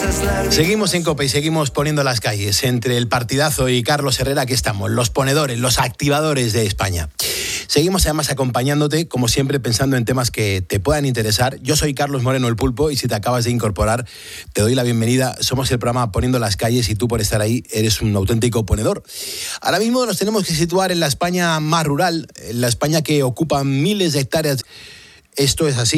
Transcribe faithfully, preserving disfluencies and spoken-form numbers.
Seguimos en COPE y seguimos poniendo las calles. Entre el partidazo y Carlos Herrera, aquí estamos, los ponedores, los activadores de España. Seguimos además acompañándote, como siempre, pensando en temas que te puedan interesar. Yo soy Carlos Moreno, el Pulpo, y si te acabas de incorporar, te doy la bienvenida. Somos el programa Poniendo las Calles y tú, por estar ahí, eres un auténtico ponedor. Ahora mismo nos tenemos que situar en la España más rural, en la España que ocupa miles de hectáreas. Esto es así.